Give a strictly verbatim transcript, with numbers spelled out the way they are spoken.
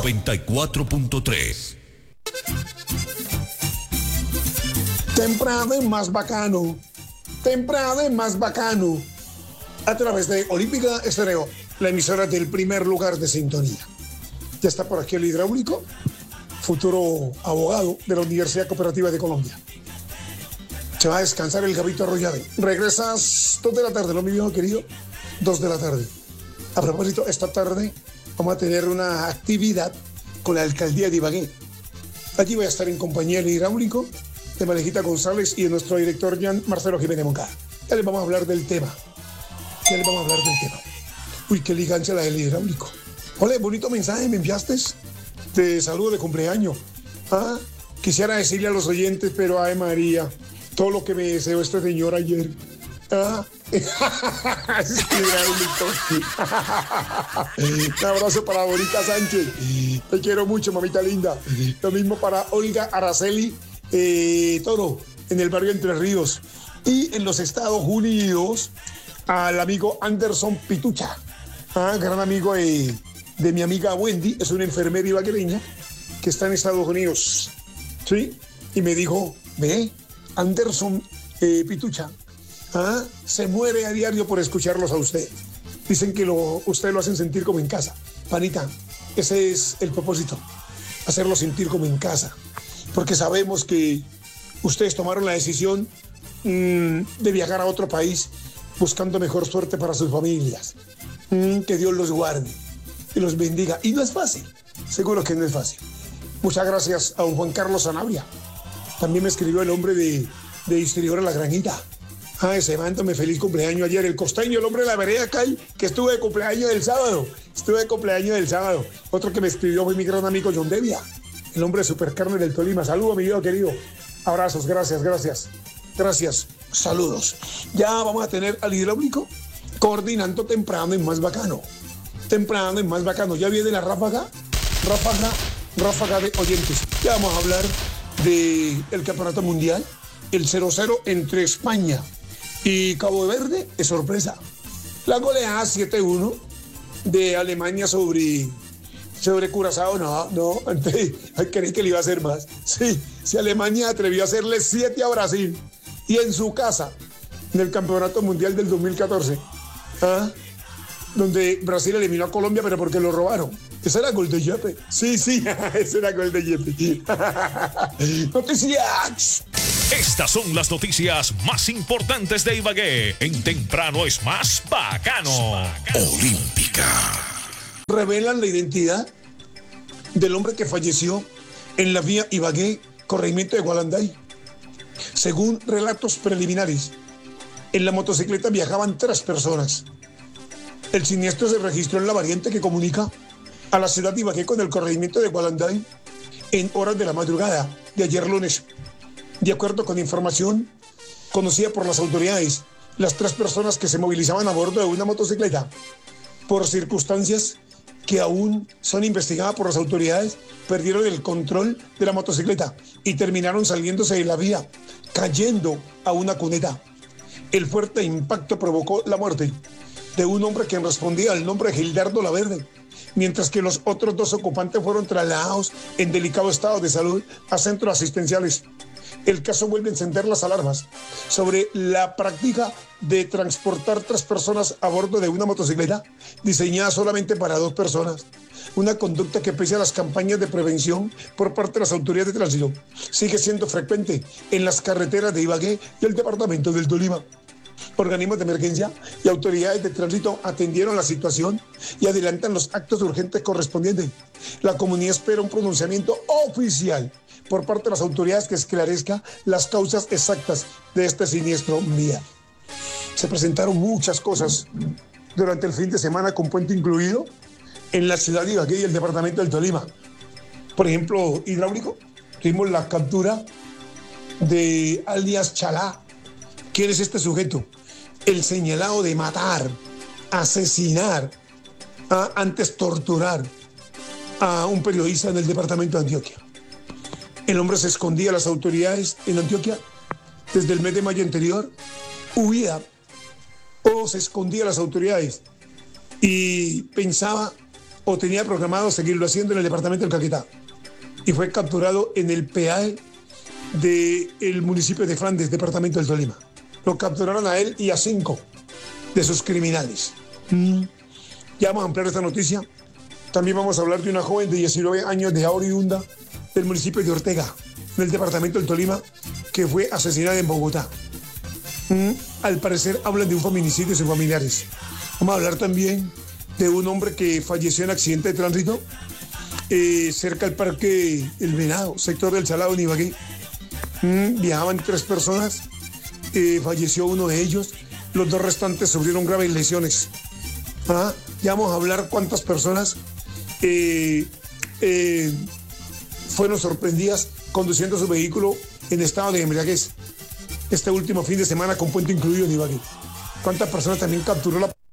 noventa y cuatro punto tres. Temprano y más bacano. Temprano y más bacano. A través de Olímpica Estéreo, la emisora del primer lugar de sintonía. Ya está por aquí el hidráulico, futuro abogado de la Universidad Cooperativa de Colombia. Se va a descansar el Gabito Arroyave. Regresas dos de la tarde, ¿no, mi viejo querido? Dos de la tarde. A propósito, esta tarde vamos a tener una actividad con la alcaldía de Ibagué. Allí voy a estar en compañía del hidráulico, de Malejita González y de nuestro director Jean Marcelo Jiménez Moncada. Ya les vamos a hablar del tema. Ya les vamos a hablar del tema. Uy, qué elegancia la del hidráulico. Hola, bonito mensaje me enviaste de saludo de cumpleaños. Ah, quisiera decirle a los oyentes, pero ay María, todo lo que me deseó este señor ayer. Ah, es hidráulico. Un abrazo para Bonita Sánchez. Te quiero mucho, mamita linda. Lo mismo para Olga Araceli eh, Toro, en el barrio Entre Ríos. Y en los Estados Unidos, al amigo Anderson Pitucha, ah, gran amigo de, de mi amiga Wendy, es una enfermera ibaguereña que está en Estados Unidos, ¿sí? Y me dijo, ve, Anderson eh, Pitucha, ah, se muere a diario por escucharlos a usted. Dicen que lo, usted lo hacen sentir como en casa. Panita, ese es el propósito, hacerlo sentir como en casa, porque sabemos que ustedes tomaron la decisión mmm, de viajar a otro país buscando mejor suerte para sus familias. Mm, que Dios los guarde y los bendiga. Y no es fácil, seguro que no es fácil. Muchas gracias a don Juan Carlos Sanabria. También me escribió el hombre de, de Distribuidora La Granjita. Ay, levántame, feliz cumpleaños ayer. El costeño, el hombre de la vereda Cay, que estuve de cumpleaños del sábado. Estuve de cumpleaños del sábado. Otro que me escribió fue mi gran amigo John Devia, el hombre de Supercarne del Tolima. Saludos, mi Dios querido. Abrazos, gracias, gracias. Gracias, saludos. Ya vamos a tener al hidráulico coordinando temprano y más bacano. Temprano y más bacano. Ya viene la ráfaga, ráfaga, ráfaga de oyentes. Ya vamos a hablar del campeonato mundial, el cero cero entre España y Cabo Verde. Es sorpresa. La goleada siete uno de Alemania sobre, sobre Curazao. No, no, antes creí que le iba a hacer más. Sí, si Alemania atrevió a hacerle siete a Brasil. Y en su casa, en el Campeonato Mundial del dos mil catorce, ¿ah? Donde Brasil eliminó a Colombia, pero porque lo robaron. Ese era gol de Yepe. Sí, sí, ese era gol de Yepe. Noticias. Estas son las noticias más importantes de Ibagué. En Temprano es más bacano. Olímpica. Revelan la identidad del hombre que falleció en la vía Ibagué, corregimiento de Gualanday. Según relatos preliminares, en la motocicleta viajaban tres personas. El siniestro se registró en la variante que comunica a la ciudad de Ibagué con el corregimiento de Gualanday en horas de la madrugada de ayer lunes. De acuerdo con información conocida por las autoridades, las tres personas que se movilizaban a bordo de una motocicleta, por circunstancias que aún son investigadas por las autoridades, perdieron el control de la motocicleta y terminaron saliéndose de la vía, cayendo a una cuneta. El fuerte impacto provocó la muerte de un hombre que respondía al nombre de Gildardo Laverde, mientras que los otros dos ocupantes fueron trasladados en delicado estado de salud a centros asistenciales. El caso vuelve a encender las alarmas sobre la práctica de transportar tres personas a bordo de una motocicleta diseñada solamente para dos personas. Una conducta que, pese a las campañas de prevención por parte de las autoridades de tránsito, sigue siendo frecuente en las carreteras de Ibagué y el departamento del Tolima. Organismos de emergencia y autoridades de tránsito atendieron la situación y adelantan los actos urgentes correspondientes. La comunidad espera un pronunciamiento oficial por parte de las autoridades que esclarezca las causas exactas de este siniestro vial. Se presentaron muchas cosas durante el fin de semana, con puente incluido, en la ciudad de Ibagué y el departamento del Tolima. Por ejemplo, hidráulico, tuvimos la captura de alias Chalá. ¿Quién es este sujeto? El señalado de matar, asesinar, a, antes torturar a un periodista en el departamento de Antioquia. El hombre se escondía a las autoridades en Antioquia desde el mes de mayo anterior, huía o se escondía a las autoridades y pensaba o tenía programado seguirlo haciendo en el departamento del Caquetá. Y fue capturado en el peaje del municipio de Flandes, departamento del Tolima. Lo capturaron a él y a cinco de sus criminales. Mm. Ya vamos a ampliar esta noticia. También vamos a hablar de una joven de diecinueve años de Auriunda, del municipio de Ortega, en el departamento del Tolima, que fue asesinada en Bogotá. Mm. Al parecer hablan de un feminicidio y sus familiares. Vamos a hablar también de un hombre que falleció en accidente de tránsito eh, cerca del Parque El Venado, sector del Salado en Ibagué. Mm. Viajaban tres personas, eh, falleció uno de ellos, los dos restantes sufrieron graves lesiones. Ah, ya vamos a hablar cuántas personas eh, eh, fueron sorprendidas conduciendo su vehículo en estado de embriaguez este último fin de semana con puente incluido en Ibagué. ¿Cuántas personas también capturó la